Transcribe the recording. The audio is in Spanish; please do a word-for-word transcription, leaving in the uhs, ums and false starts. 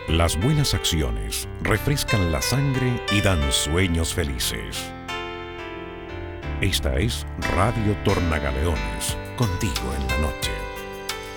Las buenas acciones refrescan la sangre y dan sueños felices. Esta es Radio Tornagaleones, contigo en la noche.